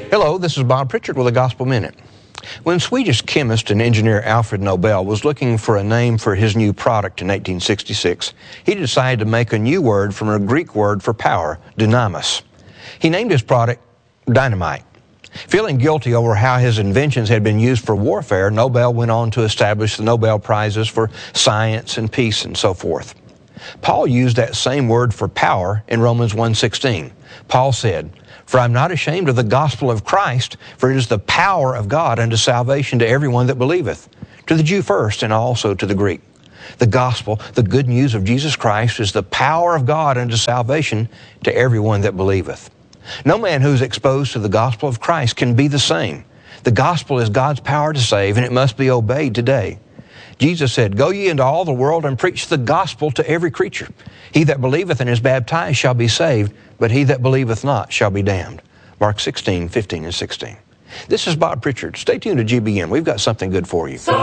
Hello, this is Bob Pritchard with a Gospel Minute. When Swedish chemist and engineer Alfred Nobel was looking for a name for his new product in 1866, he decided to make a new word from a Greek word for power, dynamis. He named his product dynamite. Feeling guilty over how his inventions had been used for warfare, Nobel went on to establish the Nobel Prizes for science and peace and so forth. Paul used that same word for power in Romans 1:16. Paul said, "For I am not ashamed of the gospel of Christ, for it is the power of God unto salvation to everyone that believeth, to the Jew first and also to the Greek." The gospel, the good news of Jesus Christ, is the power of God unto salvation to everyone that believeth. No man who is exposed to the gospel of Christ can be the same. The gospel is God's power to save, and it must be obeyed today. Jesus said, "Go ye into all the world and preach the gospel to every creature. He that believeth and is baptized shall be saved, but he that believeth not shall be damned." Mark 16:15 and 16. This is Bob Pritchard. Stay tuned to GBN. We've got something good for you.